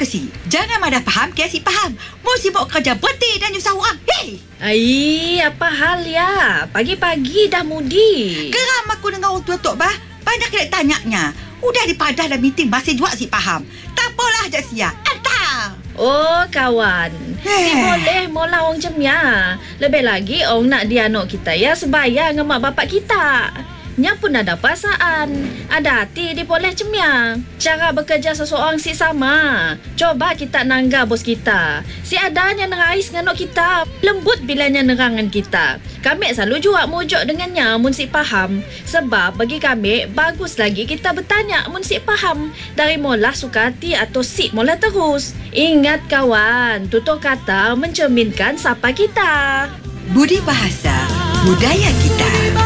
ke si? Jangan marah faham ke si faham. Mu sibuk kerja berhenti dan nyusah orang. Hei! Ai, apa hal ya? Pagi-pagi dah mudi. Geram aku dengan orang tua Tok Bah. Banyak kena tanyanya. Udah dipadah dah meeting masih juga si faham. Tak apalah ajak sia. Entah. Oh, kawan. Si boleh mola orang cemia. Lebih lagi orang nak dia anak kita ya sebaya dengan mak bapak kita. Nya pun ada perasaan. Ada hati dia boleh cemia. Cara bekerja seseorang si sama. Coba kita nangga bos kita. Si adanya nerais dengan anak kita. Lembut bilanya nerangan kita. Kami selalu juga mujuk dengannya mun si faham. Sebab bagi kami bagus lagi kita bertanya mun si faham. Dari mula suka hati atau si mula terus. Ingat kawan, tutur kata mencerminkan siapa kita. Budi bahasa budaya kita.